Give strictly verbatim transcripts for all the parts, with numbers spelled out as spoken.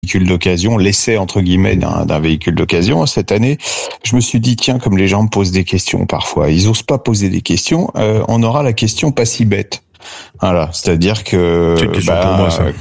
véhicule d'occasion, l'essai entre guillemets d'un, d'un véhicule d'occasion cette année, je me suis dit tiens, comme les gens me posent des questions parfois, ils osent pas poser des questions, euh, on aura la question pas si bête. Voilà, c'est-à-dire que c'est une question bah, pour moi ça.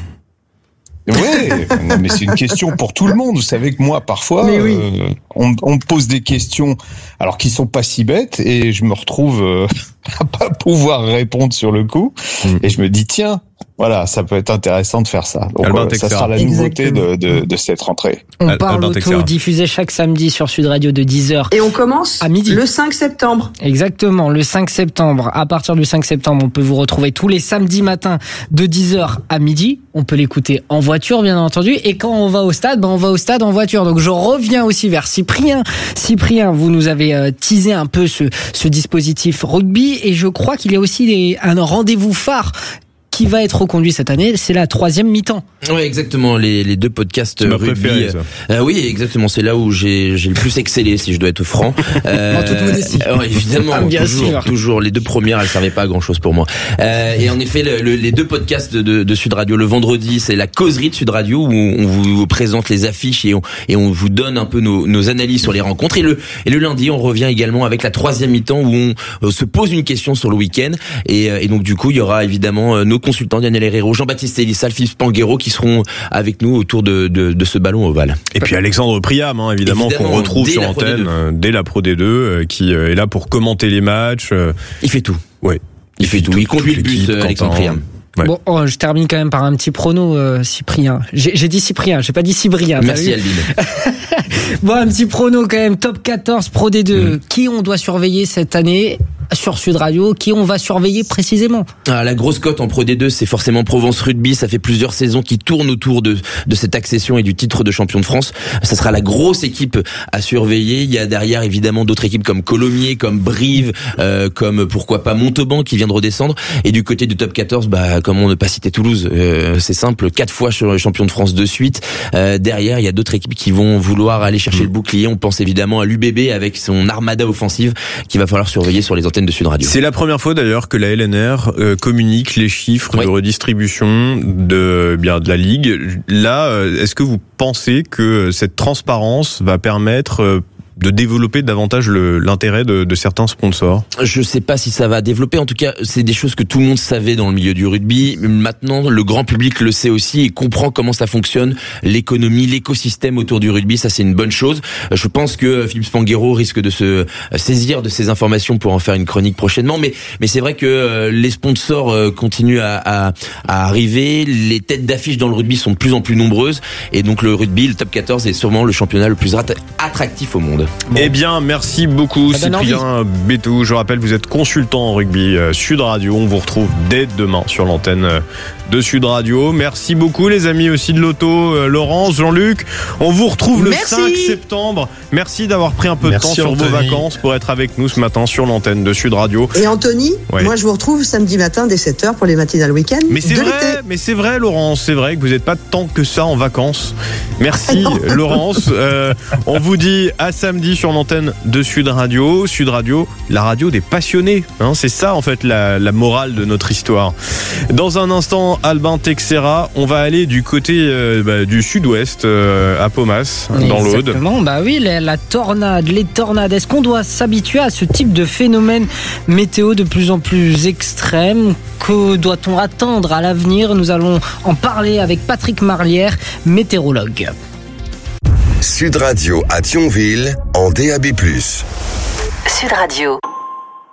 Ouais, non, mais c'est une question pour tout le monde. Vous savez que moi, parfois, oui. euh, on, on me pose des questions, alors qui sont pas si bêtes, et je me retrouve euh, à pas pouvoir répondre sur le coup. Mmh. Et je me dis tiens, voilà, ça peut être intéressant de faire ça. Donc Albin euh, ça sera la nouveauté Exactement. de, de, de cette rentrée. On Al- parle Albin auto, Texera. diffusé chaque samedi sur Sud Radio de dix heures. Et on commence à midi. Le cinq septembre. Exactement, le cinq septembre. À partir du cinq septembre, on peut vous retrouver tous les samedis matins de dix heures à midi. On peut l'écouter en voiture, bien entendu. Et quand on va au stade, ben on va au stade en voiture. Donc je reviens aussi vers Cyprien. Cyprien, vous nous avez euh, teasé un peu ce, ce dispositif rugby. Et je crois qu'il y a aussi des, un rendez-vous phare qui va être reconduit cette année, c'est la troisième mi-temps. Ouais, exactement, les, les deux podcasts tu m'as rugby. préféré, ça. Euh, oui, exactement, c'est là où j'ai, j'ai le plus excellé, si je dois être franc. Euh, en toute modestie. Euh, évidemment, Ah, bien toujours, sûr. toujours. Les deux premières, elles servaient pas à grand chose pour moi. Euh, et en effet, le, le, les deux podcasts de, de Sud Radio, le vendredi, c'est la causerie de Sud Radio où on vous présente les affiches et on, et on vous donne un peu nos, nos analyses sur les rencontres. Et le, et le lundi, on revient également avec la troisième mi-temps où on euh, se pose une question sur le week-end. Et, et donc, du coup, il y aura évidemment euh, nos consultants, Daniel Herrero, Jean-Baptiste Elissal, Philippe Spanghero, qui seront avec nous autour de, de, de ce ballon ovale. Et puis Alexandre Priam, hein, évidemment, Évidemment, qu'on retrouve dès sur la Pro D antenne, deux. euh, dès la Pro D deux, euh, qui euh, est là pour commenter les matchs. Euh, Il fait tout. ouais. Il fait tout. Il conduit le bus, l'équipe, euh, Alexandre Quentin. Priam. Ouais. Bon, oh, je termine quand même par un petit prono, euh, Cyprien. J'ai, j'ai dit Cyprien, j'ai pas dit Cyprien. t'as Merci vu Albin. Bon, un petit prono quand même, top quatorze Pro D deux. Mmh. Qui on doit surveiller cette année sur Sud Radio? Qui on va surveiller précisément? Ah, la grosse cote en Pro D deux, c'est forcément Provence Rugby. Ça fait plusieurs saisons qui tournent autour de, de cette accession et du titre de champion de France. Ça sera la grosse équipe à surveiller. Il y a derrière évidemment d'autres équipes comme Colomiers, comme Brive, euh, comme pourquoi pas Montauban qui vient de redescendre. Et du côté du top quatorze, bah comment ne pas citer Toulouse, euh, c'est simple, quatre fois champion de France de suite. Euh, derrière, il y a d'autres équipes qui vont vouloir aller chercher mmh. le bouclier. On pense évidemment à l'U B B avec son armada offensive qu'il va falloir surveiller sur les antennes de Sud Radio. C'est la première fois d'ailleurs que la L N R euh, communique les chiffres ouais. de redistribution de bien de la ligue. Là, euh, est-ce que vous pensez que cette transparence va permettre euh, de développer davantage le, l'intérêt de, de certains sponsors? Je sais pas si ça va développer. En tout cas, c'est des choses que tout le monde savait dans le milieu du rugby. Maintenant, le grand public le sait aussi et comprend comment ça fonctionne, l'économie, l'écosystème autour du rugby. Ça, c'est une bonne chose. Je pense que Philippe Spanghero risque de se saisir de ces informations pour en faire une chronique prochainement. Mais, mais c'est vrai que les sponsors continuent à, à, à arriver. Les têtes d'affiche dans le rugby sont de plus en plus nombreuses. Et donc, le rugby, le top quatorze, est sûrement le championnat le plus attractif au monde. Bon. Eh bien, merci beaucoup Cyprien Bétou. Je rappelle, vous êtes consultant en rugby euh, Sud Radio. On vous retrouve dès demain sur l'antenne euh, de Sud Radio. Merci beaucoup les amis aussi de l'auto, euh, Laurence, Jean-Luc. On vous retrouve le merci. cinq septembre. Merci d'avoir pris un peu merci de temps sur Anthony. vos vacances pour être avec nous ce matin sur l'antenne de Sud Radio. Et Anthony, ouais. moi je vous retrouve samedi matin dès sept heures pour les matinales week-end. Mais c'est de vrai, l'été. mais c'est vrai Laurence, c'est vrai que vous n'êtes pas tant que ça en vacances. Merci Laurence. Euh, on vous dit à samedi sur l'antenne de Sud Radio. Sud Radio, la radio des passionnés. Hein, c'est ça en fait la, la morale de notre histoire. Dans un instant, Albin Texera, on va aller du côté euh, bah, du sud-ouest euh, à Paumas, dans l'Aude. Exactement, bah oui, la, la tornade, les tornades. Est-ce qu'on doit s'habituer à ce type de phénomène météo de plus en plus extrême? Que doit-on attendre à l'avenir? Nous allons en parler avec Patrick Marlière, météorologue. Sud Radio à Thionville en D A B plus. Sud Radio.